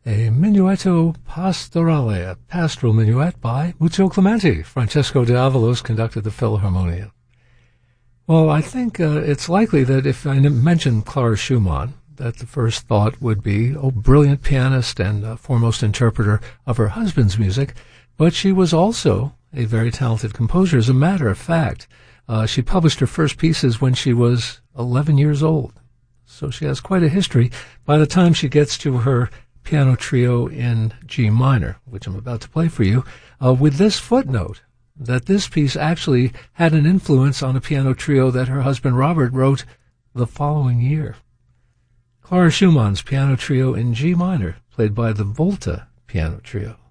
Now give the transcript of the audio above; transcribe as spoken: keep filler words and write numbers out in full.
a Minuetto Pastorale, a pastoral minuet by Muzio Clementi. Francesco de Avalos conducted the Philharmonia. Well, I think uh, it's likely that if I mention Clara Schumann, that the first thought would be, oh, brilliant pianist and uh, foremost interpreter of her husband's music, but she was also a very talented composer. As a matter of fact, uh, she published her first pieces when she was eleven years old. So she has quite a history by the time she gets to her piano trio in G minor, which I'm about to play for you, uh, with this footnote, that this piece actually had an influence on a piano trio that her husband Robert wrote the following year. Clara Schumann's piano trio in G minor, played by the Volta Piano Trio.